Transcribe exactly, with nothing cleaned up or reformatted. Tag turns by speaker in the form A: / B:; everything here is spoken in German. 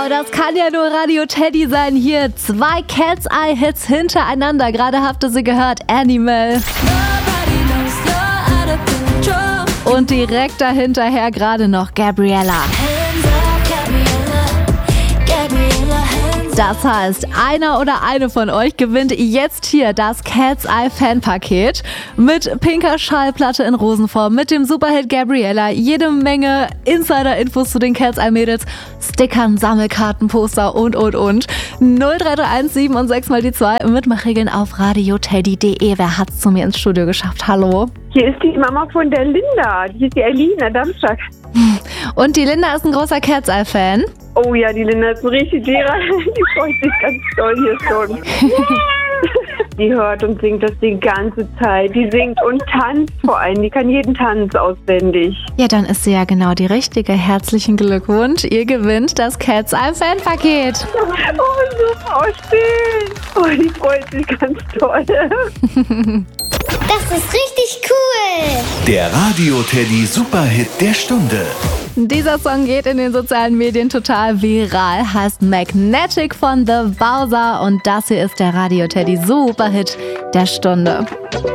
A: das kann ja nur Radio Teddy sein hier. Zwei Cat's Eye Hits hintereinander. Gerade habt ihr sie gehört. Animal. Und direkt dahinterher gerade noch Gabriella. Das heißt, einer oder eine von euch gewinnt jetzt hier das Cat's Eye Fanpaket mit pinker Schallplatte in Rosenform, mit dem Superhit Gabriella, jede Menge Insider-Infos zu den Cat's Eye Mädels, Stickern, Sammelkarten, Poster und, und, und. null drei drei eins sieben und sechs mal die zwei. Mitmachregeln auf radioteddy punkt de. Wer hat's zu mir ins Studio geschafft? Hallo?
B: Hier ist die Mama von der Linda. Die ist die Elina Darmstadt.
A: Und die Linda ist ein großer Cat's Eye Fan.
B: Oh ja, die Linda ist ein richtig Lehrer. Die freut sich ganz toll hier schon. Die hört und singt das die ganze Zeit. Die singt und tanzt vor allem. Die kann jeden Tanz auswendig.
A: Ja, dann ist sie ja genau die Richtige. Herzlichen Glückwunsch. Ihr gewinnt das Cat's Eye Fanpaket.
B: Oh, super, oh, schön. Oh, die freut sich ganz toll.
C: Das ist richtig cool.
D: Der Radio Teddy Superhit der Stunde.
A: Dieser Song geht in den sozialen Medien total viral, heißt Magnetic von The Bowser und das hier ist der Radio Teddy Superhit der Stunde.